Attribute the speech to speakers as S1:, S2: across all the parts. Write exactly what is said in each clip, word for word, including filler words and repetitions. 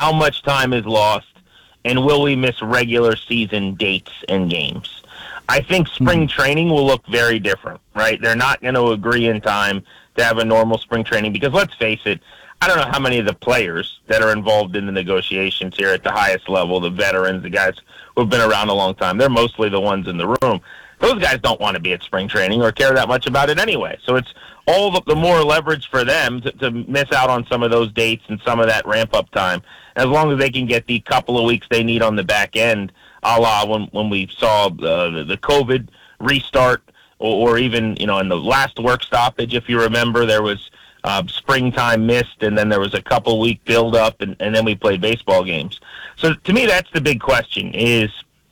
S1: how much time is lost, and will we miss regular season dates and games? I think spring mm-hmm. training will look very different, right? They're not going to agree in time to have a normal spring training because, let's face it, I don't know how many of the players that are involved in the negotiations here at the highest level, the veterans, the guys who have been around a long time, they're mostly the ones in the room. Those guys don't want to be at spring training or care that much about it anyway. So it's all the, the more leverage for them to, to miss out on some of those dates and some of that ramp-up time, as long as they can get the couple of weeks they need on the back end, a la when, when we saw uh, the COVID restart, or, or even, you know, in the last work stoppage, if you remember, there was uh, springtime missed, and then there was a couple-week build-up, and, and then we played baseball games. So to me, that's the big question, is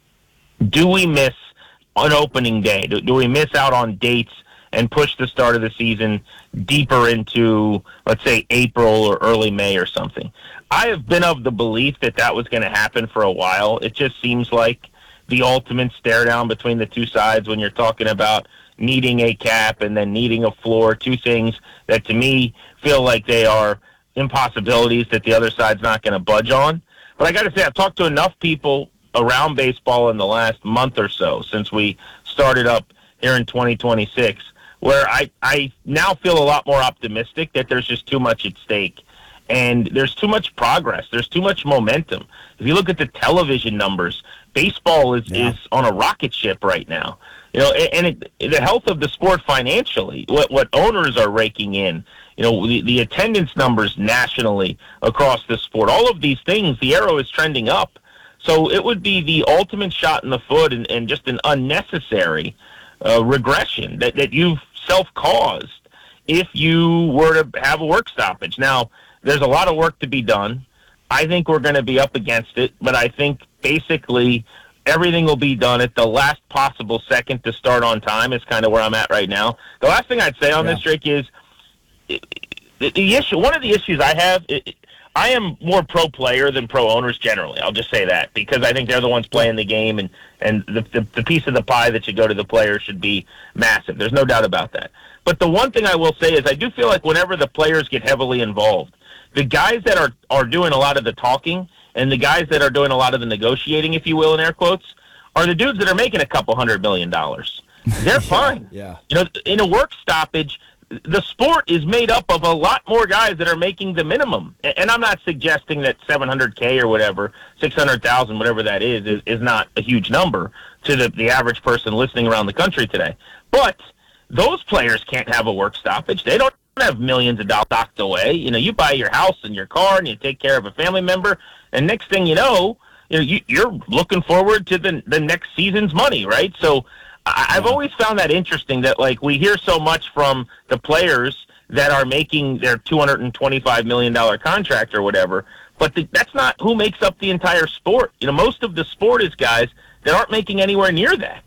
S1: do we miss an opening day? Do, do we miss out on dates and push the start of the season deeper into, let's say, April or early May or something? I have been of the belief that that was going to happen for a while. It just seems like the ultimate stare down between the two sides when you're talking about needing a cap and then needing a floor, two things that to me feel like they are impossibilities that the other side's not going to budge on. But I got to say, I've talked to enough people around baseball in the last month or so since we started up here in twenty twenty-six, where I, I now feel a lot more optimistic that there's just too much at stake. And there's too much progress. There's too much momentum. If you look at the television numbers, baseball is, yeah. is on a rocket ship right now. You know, and it, the health of the sport financially, what what owners are raking in, you know, the, the attendance numbers nationally across the sport, all of these things, the arrow is trending up. So it would be the ultimate shot in the foot and, and just an unnecessary uh, regression that, that you've self-caused if you were to have a work stoppage. Now, there's a lot of work to be done. I think we're going to be up against it, but I think basically everything will be done at the last possible second to start on time is kind of where I'm at right now. The last thing I'd say on yeah. this, Drake, is the, the issue. One of the issues I have, it, I am more pro-player than pro-owners generally. I'll just say that because I think they're the ones playing the game, and, and the, the, the piece of the pie that should go to the players should be massive. There's no doubt about that. But the one thing I will say is I do feel like whenever the players get heavily involved, the guys that are, are doing a lot of the talking and the guys that are doing a lot of the negotiating, if you will, in air quotes, are the dudes that are making a couple hundred million dollars. They're yeah, fine.
S2: Yeah.
S1: You know, in a work stoppage, the sport is made up of a lot more guys that are making the minimum. And I'm not suggesting that seven hundred K or whatever, six hundred thousand, whatever that is, is, is not a huge number to the, the average person listening around the country today. But those players can't have a work stoppage. They don't have millions of dollars docked away. You know, you buy your house and your car and you take care of a family member, and next thing you know, you know you, you're looking forward to the the next season's money, right? So I, I've always found that interesting that, like, we hear so much from the players that are making their two hundred twenty-five million dollars contract or whatever, but the, that's not who makes up the entire sport. You know, most of the sport is guys that aren't making anywhere near that.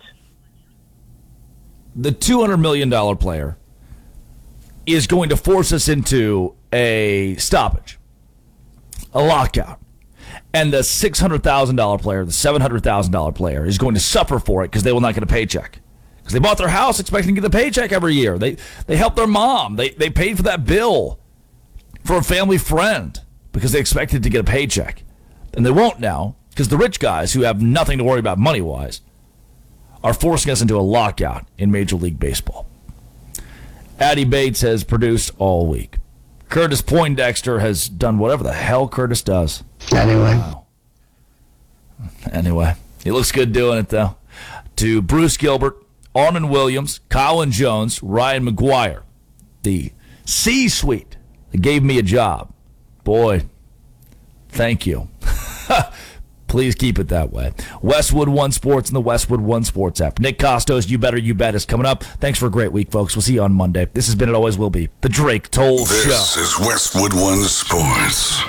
S2: The two hundred million dollars player is going to force us into a stoppage, a lockout. And the six hundred thousand dollars player, the seven hundred thousand dollars player is going to suffer for it because they will not get a paycheck. Because they bought their house expecting to get a paycheck every year. They they helped their mom. They, they paid for that bill for a family friend because they expected to get a paycheck. And they won't now because the rich guys who have nothing to worry about money-wise are forcing us into a lockout in Major League Baseball. Addy Bates has produced all week. Curtis Poindexter has done whatever the hell Curtis does.
S3: Anyway.
S2: Wow. Anyway. He looks good doing it, though. To Bruce Gilbert, Armin Williams, Colin Jones, Ryan McGuire, the C-suite that gave me a job. Boy, thank you. Please keep it that way. Westwood One Sports and the Westwood One Sports app. Nick Costos, You Better, You Bet is coming up. Thanks for a great week, folks. We'll see you on Monday. This has been It Always Will Be, the Drake Toll
S4: this
S2: Show.
S4: This is Westwood One Sports.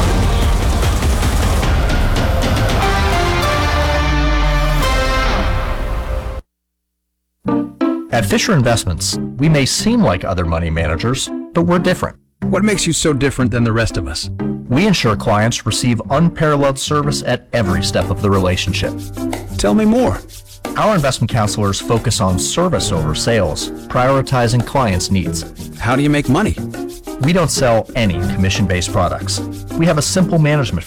S5: At Fisher Investments, we may seem like other money managers, but we're different.
S6: What makes you so different than the rest of us?
S5: We ensure clients receive unparalleled service at every step of the relationship.
S6: Tell me more.
S5: Our investment counselors focus on service over sales, prioritizing clients' needs.
S6: How do you make money?
S5: We don't sell any commission-based products. We have a simple management